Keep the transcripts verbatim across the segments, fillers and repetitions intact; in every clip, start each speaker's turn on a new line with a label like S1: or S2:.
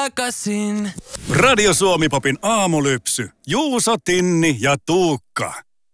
S1: takaisin.
S2: Radio Suomi-popin aamulypsy. Juuso, Tinni ja Tuukka.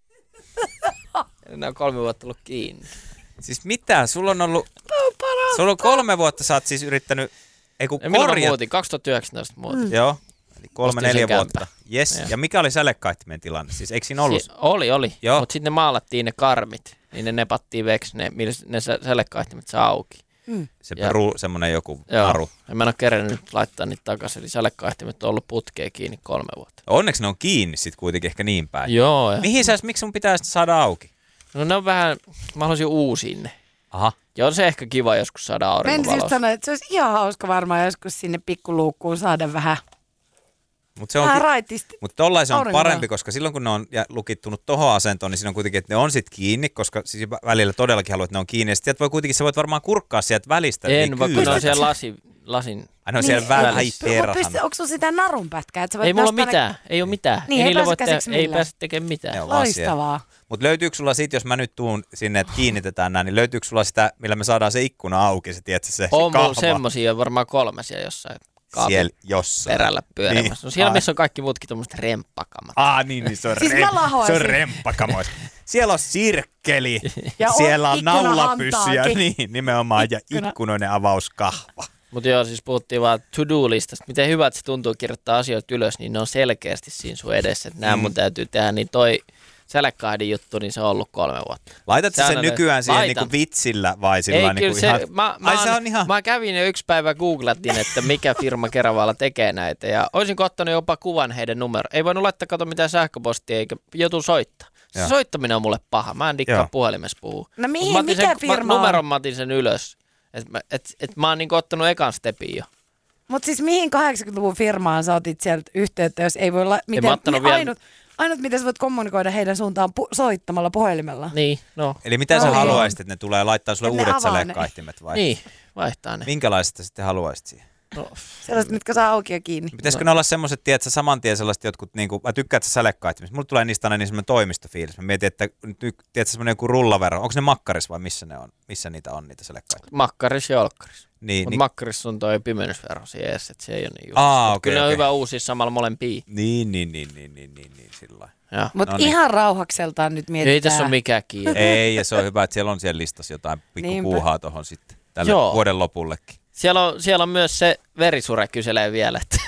S3: Ne on kolme vuotta ollut kiinni.
S4: Siis mitä? Sulla on ollut... Sulla on kolme vuotta, sä oot siis yrittänyt... Ei kun
S3: ja milloin
S4: korjat...
S3: muutin? kaksituhattayhdeksäntoista muutin.
S4: Mm. Joo. Eli kolme,
S3: Ostin
S4: neljä
S3: sen
S4: vuotta.
S3: kämpän.
S4: Yes.
S3: Ja.
S4: ja mikä oli sälekaihtimen tilanne? Siis eikö siinä ollut?
S3: Si- oli, oli.
S4: Joo.
S3: Mutta sitten ne maalattiin ne karmit. Niin ne nepattiin veksi, ne, millä ne sälekaihtimet saa auki.
S4: Mm. Se peru, semmonen joku
S3: joo.
S4: naru.
S3: En mä en ole kerännyt laittaa niitä takaisin. Eli sälekaihtimet on ollut putkeen kiinni kolme vuotta.
S4: Onneksi ne on kiinni sit kuitenkin ehkä niin päin.
S3: Joo. Ja...
S4: Mihin sä, miksi sun pitää saada auki?
S3: No ne on vähän, mä haluaisin uusia ne.
S4: Aha.
S3: Ja on se ehkä kiva joskus saada aurinkovalossa.
S5: Menisin sanoa, että se olisi ihan hauska varmaan joskus sinne pikkuluukkuun saada vähän,
S4: Mut se on
S5: vähän
S4: ki-
S5: raitisti.
S4: Mutta tollaisen on
S5: aurinkovalo.
S4: parempi, koska silloin kun ne on lukittunut tohon asentoon, niin siinä on kuitenkin, että ne on sit kiinni, koska siis välillä todellakin haluat, että ne on kiinni. Ja sit voi kuitenkin, sä voit varmaan kurkkaa sieltä välistä.
S3: En, vaikka ne on
S5: Pystytkö
S3: siellä lasin, lasin.
S4: Ai ne on siellä
S5: Niin,
S4: välissä.
S5: ei,
S4: Ai perhana.
S5: Onko sulla sitä narun pätkää? Että sä voit
S3: Ei mulla ole
S5: nostaa ne-
S3: mitään, ei ole mitään.
S5: Niin, ei
S3: niillä
S5: pääse
S3: voi tehdä,
S5: käsiksi
S3: ei
S5: millään.
S3: pääse tekemään mitään.
S4: Ne on vaan siellä.
S5: Loistavaa.
S4: Mutta löytyykö sulla sit, jos mä nyt tuun sinne, että kiinnitetään näin, niin löytyykö sulla sitä, millä me saadaan se ikkuna auki, se, tiedätkö, se
S3: On
S4: kahva
S3: mulla semmosia varmaan kolme siellä jossain kaapin
S4: siellä jossain.
S3: perällä pyörimässä.
S4: Niin.
S3: No siellä
S4: Ai.
S3: missä on kaikki muutkin tommoset remppakamat.
S4: Ah niin, niin se on,
S5: Siis
S4: rem-
S5: mä
S4: se
S5: lahoaisin.
S4: on remppakamois. Siellä on sirkkeli,
S5: Ja on
S4: siellä on naulapyssyjä,
S5: ikkunahantaakin.
S4: niin nimenomaan, ja
S5: Ikkuna.
S4: ikkunoinen avauskahva.
S3: Mutta joo, siis puhuttiin vaan to-do-listasta. Miten hyvä, että se tuntuu kirjoittaa asioita ylös, niin ne on selkeästi siinä sun edessä. Että nämä
S4: Mm.
S3: mun täytyy tehdä, niin toi sälekkahdin juttu, niin se on ollut kolme vuotta.
S4: Laitat sä
S3: Sä
S4: sen
S3: aina-
S4: nykyään siihen
S3: Laitan.
S4: niinku vitsillä vai
S3: Ei,
S4: sillä
S3: kyllä
S4: niinku
S3: se,
S4: ihan...
S3: mä, mä,
S4: Ai se
S3: oon-
S4: on ihan...
S3: mä kävin jo yksi päivä googlatin, että mikä firma Keravalla tekee näitä. Ja olisin ottanut jopa kuvan heidän numero. Ei voinut laittaa kato mitään sähköpostia, eikä joutuu soittaa. Se
S4: Joo.
S3: soittaminen on mulle paha. Mä en dikkaa
S4: Joo.
S3: puhelimessa puhua.
S5: No mihin,
S3: Mut mä otin
S5: mikä
S3: sen,
S5: firma
S3: mä,
S5: on?
S3: numeron mä otin sen ylös. Että et, et, et mä oon niinku ottanut ekan stepin jo.
S5: Mutta siis mihin kahdeksankymmentäluvun firmaan sä otit sieltä yhteyttä, jos ei voi... La- miten,
S3: mä ottanut
S5: mi-
S3: vielä-
S5: ainut, ainut, miten sä voit kommunikoida heidän suuntaan pu- soittamalla puhelimella.
S3: Niin, no.
S4: Eli mitä sä
S5: No,
S4: haluaisit, että ne tulee laittaa sulle
S5: Et ne
S4: uudet
S5: avaa ne.
S4: sälekkaihtimet vai?
S3: Niin, vaihtaa ne.
S4: Minkälaiset sä sitten haluaisit siihen?
S3: No,
S5: Sellaiset, mitkä saa auki ja kiinni.
S4: Pitäisikö ne olla semmoiset, tiedätkö, saman tien sellaiset jotkut, niinku, mä tykkään, että sä sälekkaihtimista. Mulla tulee niistä aina niin semmoinen toimistofiilis. Mä mietin, että nyt, tiedätkö, semmoinen joku rullavero. Onko ne makkaris vai missä ne on? Missä niitä on, niitä sälekkaihtimia?
S3: makkaris ja olkkaris.
S4: Niin,
S3: Mutta
S4: niin,
S3: makkaris on toi pimennysvero siihen, että se ei ole niin just.
S4: Aa,
S3: Mut
S4: okei,
S3: kyllä ne on
S4: okei.
S3: hyvä uusia samalla molempia.
S4: niin, niin, niin, niin, niin, niin, niin sillä lailla.
S3: Ja.
S5: Mutta
S4: No niin.
S5: ihan rauhakseltaan nyt mietitään.
S3: Ei tässä ole mikään kiire.
S4: Ei, ja se on hyvä, että siellä on siellä listassa jotain pikku
S5: Niinpä.
S4: puuhaa tuohon sitten tälle
S3: Joo.
S4: vuoden lopullekin.
S3: Siellä on, siellä on myös se verisure kyselee vielä, että